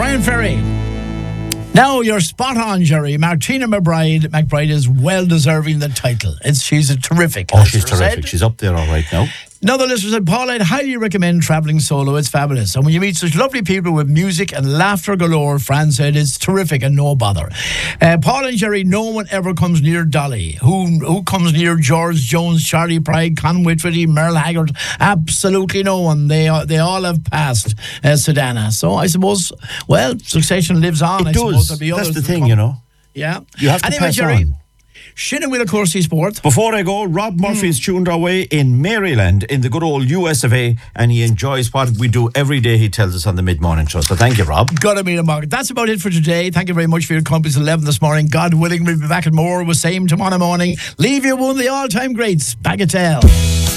Brian Ferry. Now, you're spot on, Jerry. Martina McBride is well deserving the title. She's a terrific. Oh, she's terrific. She's up there all right now. Now, the listener said, Paul, I'd highly recommend travelling solo. It's fabulous. And when you meet such lovely people with music and laughter galore, Fran said, it's terrific and no bother. Paul and Jerry, no one ever comes near Dolly. Who comes near George Jones, Charlie Pride, Con Whitworthy, Merle Haggard? Absolutely no one. They all have passed Sedana. So I suppose, well, succession lives on. It does. That's the thing, you know. Yeah. You have to pass Jerry, on. Shinnin' Wheel of Coursey Sport. Before I go, Rob Murphy's tuned our way in Maryland in the good old US of A, and he enjoys what we do every day, he tells us on the mid-morning show. So thank you, Rob. Gotta meet him, Mark. That's about it for today. Thank you very much for your company. It's 11 this morning. God willing, we'll be back at more with same tomorrow morning. Leave you one of the all-time greats, Bagatelle.